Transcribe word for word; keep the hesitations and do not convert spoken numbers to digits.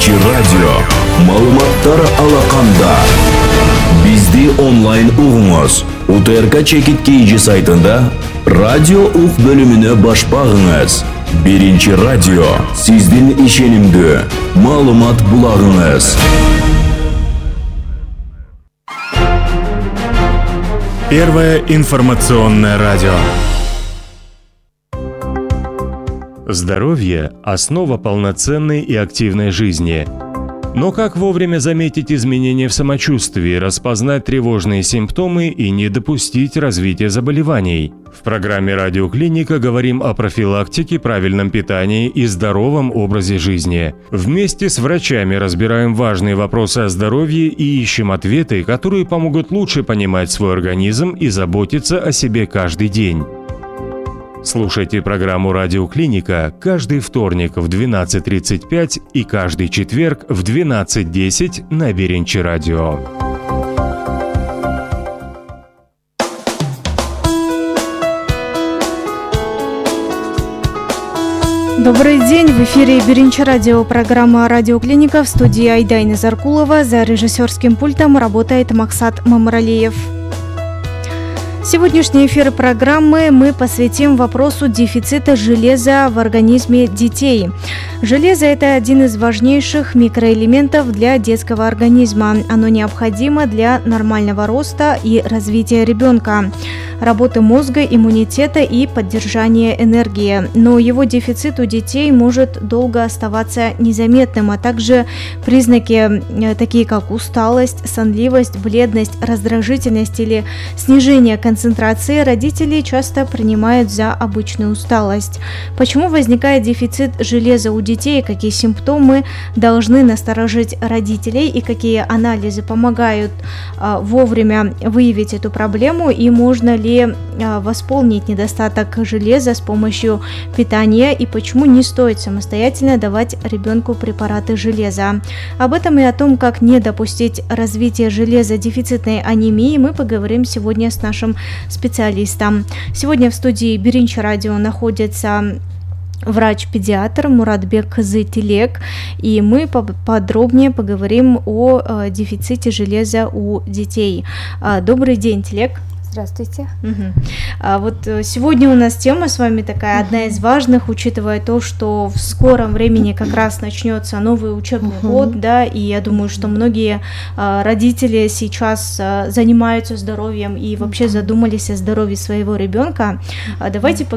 Биринчи радио. Маалыматтар алаканда. Бизди онлайн угуңуз. УТРК Чекит Кейджи сайтында радио ук бөлүмүнө баш багыңыз. Биринчи радио. Сиздин ишенимдүү маалымат булагыңыз. Первое информационное радио. Здоровье – основа полноценной и активной жизни. Но как вовремя заметить изменения в самочувствии, распознать тревожные симптомы и не допустить развития заболеваний? В программе «Радиоклиника» говорим о профилактике, правильном питании и здоровом образе жизни. Вместе с врачами разбираем важные вопросы о здоровье и ищем ответы, которые помогут лучше понимать свой организм и заботиться о себе каждый день. Слушайте программу «Радиоклиника» каждый вторник в двенадцать тридцать пять и каждый четверг в двенадцать десять на Биринчи радио. Добрый день! В эфире Биринчи радио, программа «Радиоклиника», в студии Айдайна Заркулова. За режиссерским пультом работает Максат Мамралиев. Сегодняшний эфир программы мы посвятим вопросу дефицита железа в организме детей. Железо – это один из важнейших микроэлементов для детского организма. Оно необходимо для нормального роста и развития ребенка, работы мозга, иммунитета и поддержания энергии. Но его дефицит у детей может долго оставаться незаметным, а также признаки, такие как усталость, сонливость, бледность, раздражительность или снижение концентрации, родители часто принимают за обычную усталость. Почему возникает дефицит железа у детей, какие симптомы должны насторожить родителей и какие анализы помогают а, вовремя выявить эту проблему, и можно ли а, восполнить недостаток железа с помощью питания, и почему не стоит самостоятельно давать ребенку препараты железа. Об этом и о том, как не допустить развития железодефицитной анемии, мы поговорим сегодня с нашим специалистом. Сегодня в студии Биринчи радио находится врач-педиатр Муратбек Кызы Тилек, и мы подробнее поговорим о э, дефиците железа у детей. А, добрый день, Тилек. Здравствуйте. Угу. А вот сегодня у нас тема с вами такая, угу. одна из важных, учитывая то, что в скором времени как раз начнется новый учебный угу. год, да, и я думаю, что многие а, родители сейчас а, занимаются здоровьем и вообще угу. задумались о здоровье своего ребенка. А, давайте